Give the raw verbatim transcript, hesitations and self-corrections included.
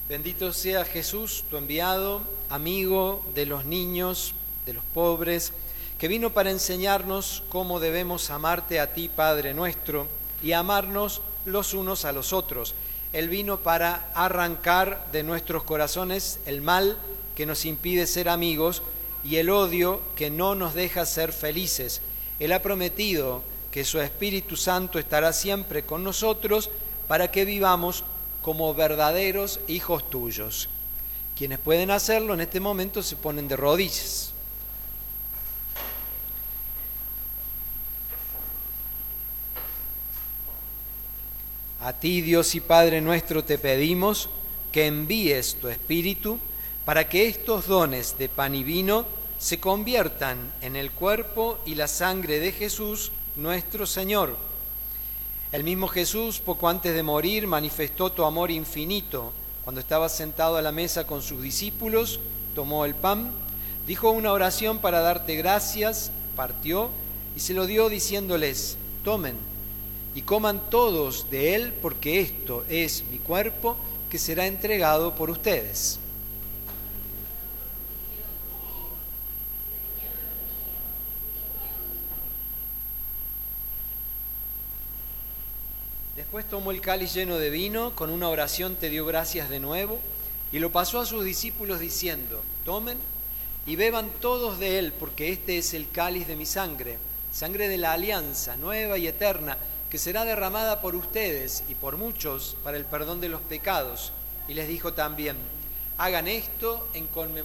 Bendito sea Jesús, tu enviado, amigo de los niños, de los pobres, que vino para enseñarnos cómo debemos amarte a ti, Padre nuestro, y amarnos los unos a los otros. Él vino para arrancar de nuestros corazones el mal que nos impide ser amigos y el odio que no nos deja ser felices. Él ha prometido que su Espíritu Santo estará siempre con nosotros para que vivamos como verdaderos hijos tuyos. Quienes pueden hacerlo en este momento se ponen de rodillas. A ti, Dios y Padre nuestro, te pedimos que envíes tu Espíritu para que estos dones de pan y vino se conviertan en el cuerpo y la sangre de Jesús, nuestro Señor. El mismo Jesús, poco antes de morir, manifestó tu amor infinito. Cuando estaba sentado a la mesa con sus discípulos, tomó el pan, dijo una oración para darte gracias, partió y se lo dio diciéndoles: tomen y coman todos de él, porque esto es mi cuerpo que será entregado por ustedes. Después tomó el cáliz lleno de vino, con una oración te dio gracias de nuevo, y lo pasó a sus discípulos diciendo: tomen y beban todos de él, porque este es el cáliz de mi sangre, sangre de la alianza nueva y eterna, que será derramada por ustedes y por muchos para el perdón de los pecados. Y les dijo también: hagan esto en conmemoración